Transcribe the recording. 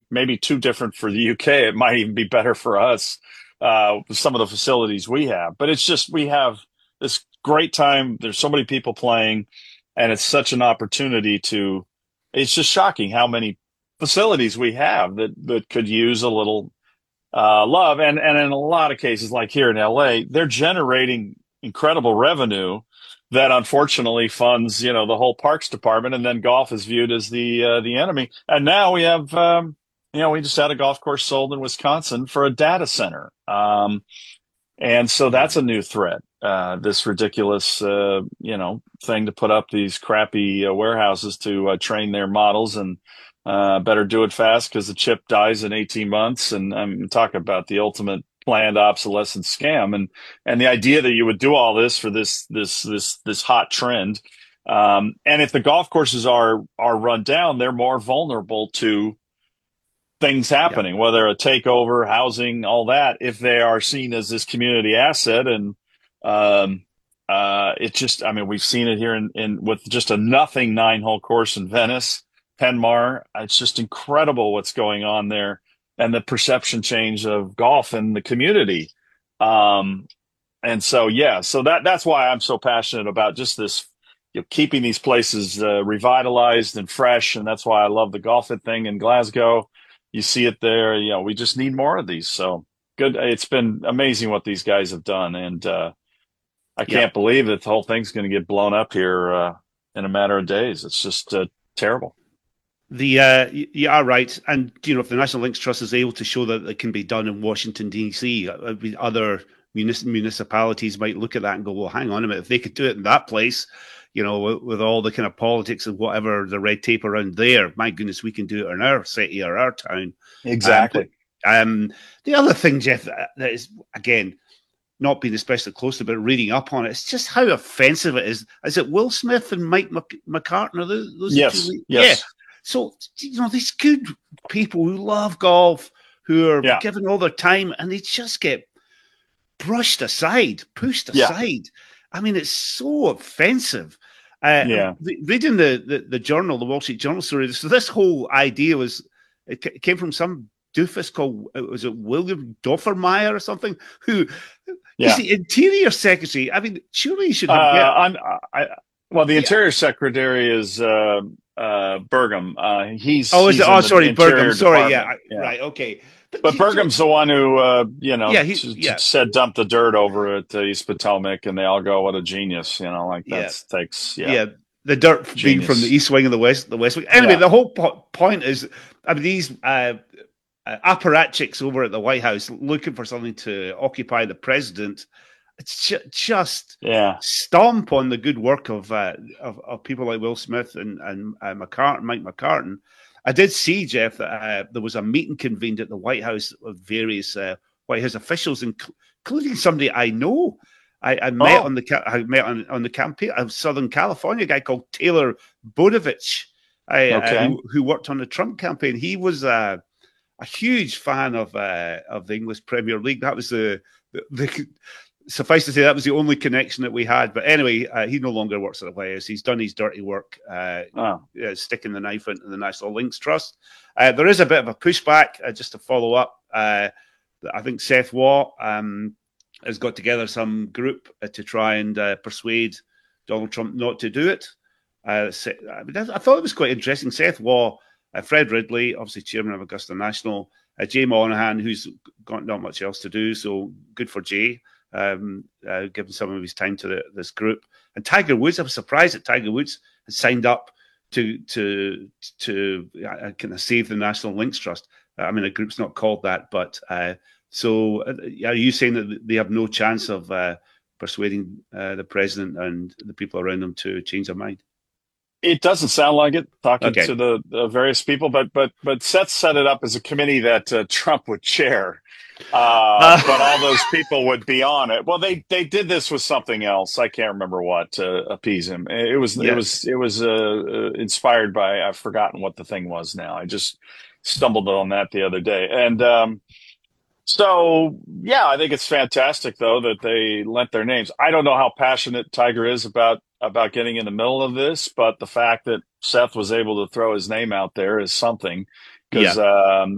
maybe too different for the UK. It might even be better for us, some of the facilities we have. But it's just we have this great time. There's so many people playing, and it's such an opportunity to. It's just shocking how many facilities we have that could use a little love. And in a lot of cases, like here in LA, they're generating incredible revenue that unfortunately funds, the whole parks department, and then golf is viewed as the enemy. And now we have, we just had a golf course sold in Wisconsin for a data center. And so that's a new threat. This ridiculous, thing to put up these crappy warehouses to train their models, and better do it fast because the chip dies in 18 months. And I'm talking about the ultimate planned obsolescence scam, and the idea that you would do all this for this hot trend. And if the golf courses are run down, they're more vulnerable to things Yeah. happening, whether a takeover, housing, all that, if they are seen as this community asset. And it just, I mean, we've seen it here in with just a nothing 9-hole course in Venice, Penmar. It's just incredible what's going on there, and the perception change of golf in the community. Um, and so, yeah, so that's why I'm so passionate about just this, keeping these places revitalized and fresh. And that's why I love the Golf It thing in Glasgow. You see it there. We just need more of these. So good. It's been amazing what these guys have done. And I Yeah. can't believe that the whole thing's going to get blown up here in a matter of days. It's just terrible. You are right, and if the National Links Trust is able to show that it can be done in Washington D.C., other municipalities might look at that and go, "Well, hang on a minute, if they could do it in that place, with all the kind of politics and whatever the red tape around there, my goodness, we can do it in our city or our town." But Exactly. the other thing, Jeff, that is again not being especially close to, but reading up on it, it's just how offensive it is. Is it Will Smith and Mike McCartan? Are those the Yes. two? Yeah. Yes. So, these good people who love golf, who are Yeah. given all their time, and they just get pushed Yeah. aside. I mean, it's so offensive. Yeah. Reading the journal, the Wall Street Journal story, so this whole idea it came from some doofus called, was it William Doffermeyer or something, who is Yeah. the Interior Secretary. I mean, surely you should Uh, have get, well, the yeah. Interior Secretary is Burgum. He's Oh, is it? he's Oh, in the sorry, Burgum. Interior Sorry, yeah, Department. Yeah. right, okay. But But Burgum's the one who, yeah, said dump the dirt over at East Potomac, and they all go, "What a genius!" Like yeah. takes Yeah, the dirt being from the genius. East Wing and the West Wing. Anyway, Yeah, the whole point is, I mean, these apparatchiks over at the White House looking for something to occupy the president. It's just yeah. stomp on the good work of people like Will Smith and Mike McCartan. I did see, Jeff, that there was a meeting convened at the White House of various White House officials, including somebody I know. I met Oh, on the campaign of Southern California, a guy called Taylor Bodovich, okay. who worked on the Trump campaign. He was a huge fan of the English Premier League. That was the suffice to say that was the only connection that we had. But anyway, he no longer works at the White House. He's done his dirty work, Oh, sticking the knife into the National Links Trust. There is a bit of a pushback, just to follow up. I think Seth Waugh has got together some group to try and persuade Donald Trump not to do it. I thought it was quite interesting. Seth Waugh, Fred Ridley, obviously chairman of Augusta National, Jay Monahan, who's got not much else to do, so good for Jay, giving some of his time to this group. And Tiger Woods, I was surprised that Tiger Woods had signed up to kind of save the National Links Trust. I mean, the group's not called that, but so are you saying that they have no chance of persuading the president and the people around them to change their mind? it doesn't sound like it. Talking Okay. to the various people, but Seth set it up as a committee that Trump would chair. But all those people would be on it. Well, they did this with something else. I can't remember what to appease him. It was it Yeah. was it was inspired by, I've forgotten what the thing was now. I just stumbled on that the other day, and so yeah, I think it's fantastic though that they lent their names. I don't know how passionate Tiger is about getting in the middle of this, but the fact that Seth was able to throw his name out there is something because Yeah.